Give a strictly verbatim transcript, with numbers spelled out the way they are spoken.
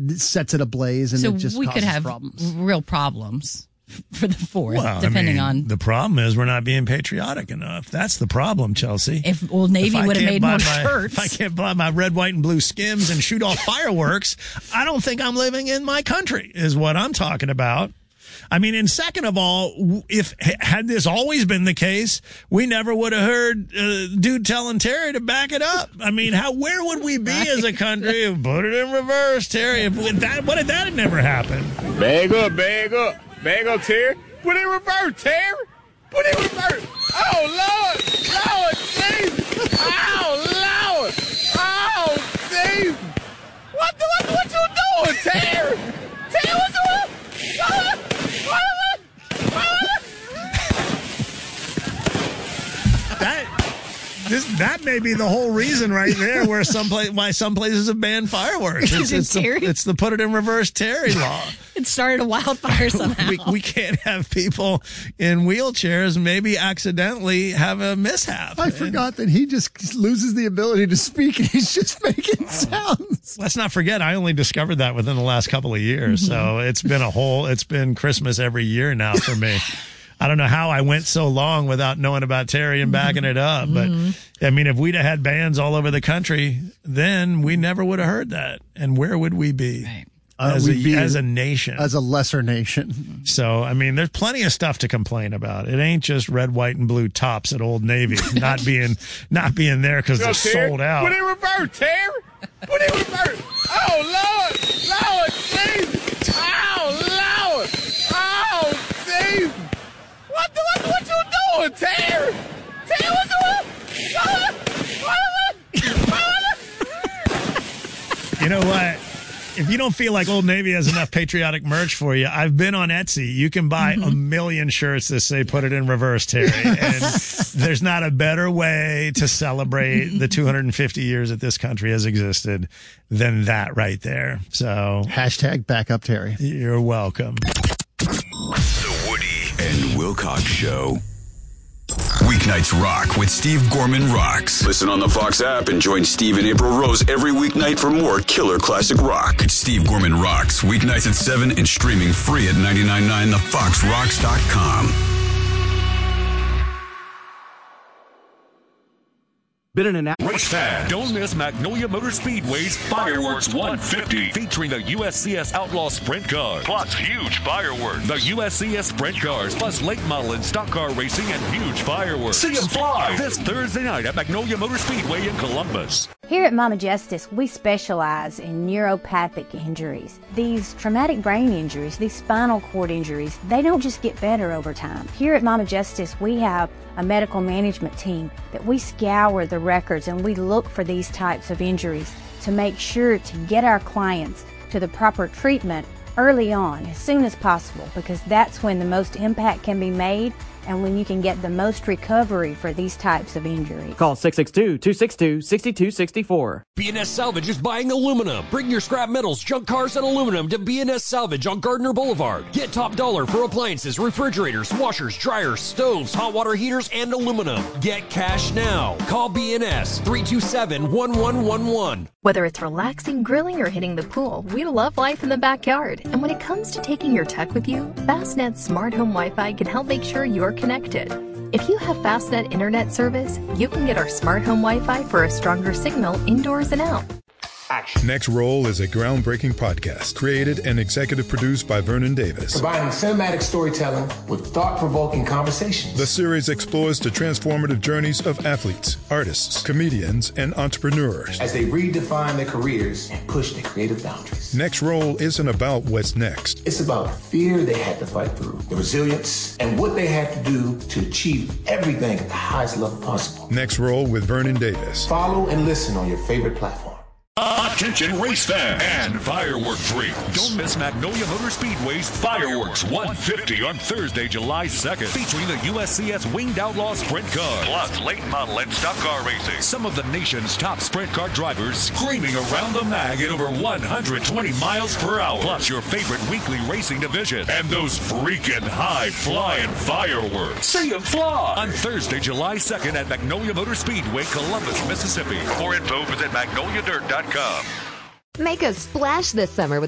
sets it ablaze, and so it just we causes could have problems. real problems for the fourth, Well, depending I mean, on the problem is we're not being patriotic enough. That's the problem, Chelsea. If Old Navy would have made more my, shirts. If I can't buy my red, white, and blue Skims and shoot off fireworks, I don't think I'm living in my country, is what I'm talking about. I mean, and second of all, if had this always been the case, we never would have heard uh, dude telling Terry to back it up. I mean, how where would we be as a country if put it in reverse, Terry? If that, what if that had never happened? Bag up, bag up, bag up, Terry. Put it in reverse, Terry. Put it in reverse. Oh Lord, Lord Jesus. Oh Lord, oh Jesus. What the what, what you doing, Terry? Terry, what you doing? That this that may be the whole reason right there where some place why some places have banned fireworks. It's, it's, the, it's the put it in reverse Terry law. It started a wildfire somehow. we, we can't have people in wheelchairs maybe accidentally have a mishap. I forgot that he just loses the ability to speak and he's just making sounds. Let's not forget, I only discovered that within the last couple of years. Mm-hmm. So it's been a whole, it's been Christmas every year now for me. I don't know how I went so long without knowing about Terry and backing it up. But, mm-hmm. I mean, if we'd have had bands all over the country, then we never would have heard that. And where would we be? Right. Uh, as, a, be as a nation. As a lesser nation. So, I mean, there's plenty of stuff to complain about. It ain't just red, white, and blue tops at Old Navy not being not being there because they're sold out. Put it in reverse, Terry. Put it in reverse. Oh, Lord. Lord, Jesus. Oh, Lord. Oh, Jesus. What the, what, what you doing, Terry? Terry, what you doing? You know what? If you don't feel like Old Navy has enough patriotic merch for you, I've been on Etsy. You can buy mm-hmm. a million shirts that say put it in reverse, Terry. And there's not a better way to celebrate the two hundred fifty years that this country has existed than that right there. So hashtag back up, Terry. You're welcome. The Woody and Wilcox Show. Weeknights rock with Steve Gorman Rocks. Listen on the Fox app and join Steve and April Rose every weeknight for more killer classic rock. It's Steve Gorman Rocks, weeknights at seven and streaming free at nine nine nine the fox rocks dot com. Been in an race fan. Don't miss Magnolia Motor Speedway's Fireworks one fifty, featuring the U S C S Outlaw Sprint Cars, plus huge fireworks. The U S C S Sprint Cars, plus late model and stock car racing and huge fireworks. See them fly this Thursday night at Magnolia Motor Speedway in Columbus. Here at Mama Justice, we specialize in neuropathic injuries. These traumatic brain injuries, these spinal cord injuries, they don't just get better over time. Here at Mama Justice, we have a medical management team that we scour the records and we look for these types of injuries to make sure to get our clients to the proper treatment early on, as soon as possible, because that's when the most impact can be made and when you can get the most recovery for these types of injuries. Call six six two, two six two, six two six four. B and S Salvage is buying aluminum. Bring your scrap metals, junk cars, and aluminum to B and S Salvage on Gardner Boulevard. Get top dollar for appliances, refrigerators, washers, dryers, stoves, hot water heaters, and aluminum. Get cash now. Call B and S three two seven, one one one one. Whether it's relaxing, grilling, or hitting the pool, we love life in the backyard. And when it comes to taking your tech with you, Fastnet's Smart Home Wi-Fi can help make sure you're connected. If you have Fastnet internet service, you can get our Smart Home Wi-Fi for a stronger signal indoors and out. Action. Next Roll is a groundbreaking podcast created and executive produced by Vernon Davis. Combining cinematic storytelling with thought-provoking conversations. The series explores the transformative journeys of athletes, artists, comedians, and entrepreneurs as they redefine their careers and push their creative boundaries. Next Roll isn't about what's next. It's about the fear they had to fight through, the resilience, and what they had to do to achieve everything at the highest level possible. Next Roll with Vernon Davis. Follow and listen on your favorite platform. Attention race fans and firework freaks. Don't miss Magnolia Motor Speedway's Fireworks one fifty on Thursday, July second, featuring the U S C S Winged Outlaw Sprint Car, plus late model and stock car racing. Some of the nation's top sprint car drivers screaming around the mag at over one hundred twenty miles per hour, plus your favorite weekly racing division, and those freaking high-flying fireworks. See them fly on Thursday, July second at Magnolia Motor Speedway, Columbus, Mississippi. For info, visit magnolia dirt dot com. Make a splash this summer with